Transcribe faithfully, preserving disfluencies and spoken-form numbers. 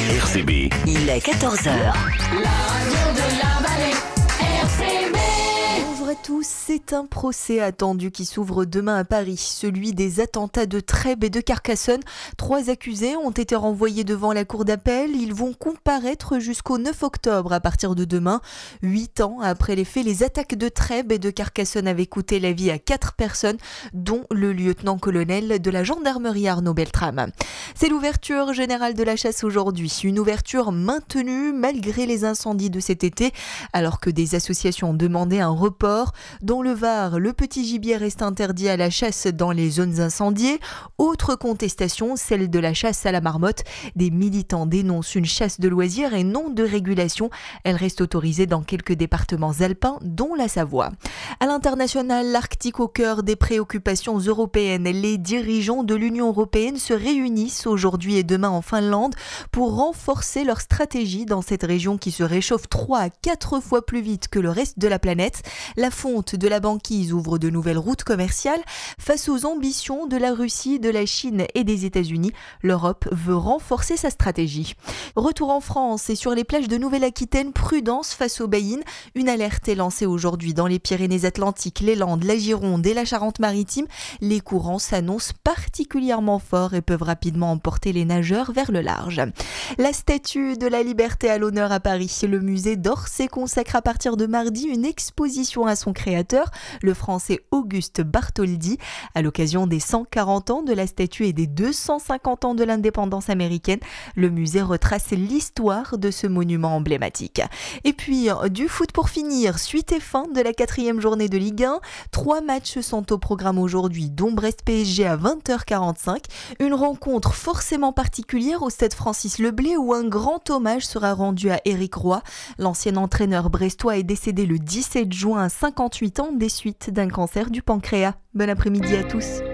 R C B. Il est quatorze heures. La radio de la vallée, R C B. Bonjour à tous, c'est un procès attendu qui s'ouvre demain à Paris, celui des attentats de Trèbes et de Carcassonne. Trois accusés ont été renvoyés devant la cour d'appel. Ils vont comparaître jusqu'au neuf octobre à partir de demain. Huit ans après les faits, les attaques de Trèbes et de Carcassonne avaient coûté la vie à quatre personnes, dont le lieutenant-colonel de la gendarmerie Arnaud Beltrame. C'est l'ouverture générale de la chasse aujourd'hui, une ouverture maintenue malgré les incendies de cet été, alors que des associations ont demandé un report. Dans le Var, le petit gibier reste interdit à la chasse dans les zones incendiées. Autre contestation, celle de la chasse à la marmotte. Des militants dénoncent une chasse de loisirs et non de régulation. Elle reste autorisée dans quelques départements alpins, dont la Savoie. À l'international, l'Arctique au cœur des préoccupations européennes. Les dirigeants de l'Union européenne se réunissent aujourd'hui et demain en Finlande pour renforcer leur stratégie dans cette région qui se réchauffe trois à quatre fois plus vite que le reste de la planète. La fonte de la banquise ouvre de nouvelles routes commerciales. Face aux ambitions de la Russie, de la Chine et des États-Unis, l'Europe veut renforcer sa stratégie. Retour en France et sur les plages de Nouvelle-Aquitaine, prudence face aux baïnes. Une alerte est lancée aujourd'hui dans les Pyrénées-Atlantiques, les Landes, la Gironde et la Charente-Maritime. Les courants s'annoncent particulièrement forts et peuvent rapidement emporter les nageurs vers le large. La statue de la liberté à l'honneur à Paris. Le musée d'Orsay consacre à partir de mardi une exposition à son créateur, le français Auguste Bartholdi. À l'occasion des cent quarante ans de la statue et des deux cent cinquante ans de l'indépendance américaine, le musée retrace l'histoire de ce monument emblématique. Et puis, du foot pour finir, suite et fin de la quatrième journée de Ligue un. Trois matchs sont au programme aujourd'hui, dont Brest-P S G à vingt heures quarante-cinq. Une rencontre forcément particulière au stade Francis Leblay où un grand hommage sera rendu à Éric Roy. L'ancien entraîneur brestois est décédé le dix-sept juin à cinquante-huit ans des suites d'un cancer du pancréas. Bon après-midi à tous.